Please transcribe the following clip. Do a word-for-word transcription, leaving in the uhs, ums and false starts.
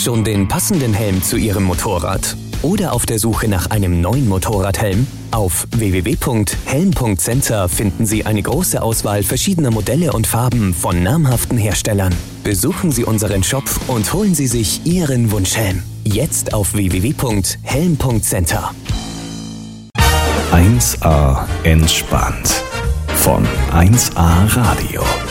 Schon den passenden Helm zu Ihrem Motorrad? Oder auf der Suche nach einem neuen Motorradhelm? Auf w w w punkt helm punkt center finden Sie eine große Auswahl verschiedener Modelle und Farben von namhaften Herstellern. Besuchen Sie unseren Shop und holen Sie sich Ihren Wunschhelm. Jetzt auf w w w punkt helm punkt center. eins A entspannt von eins A Radio.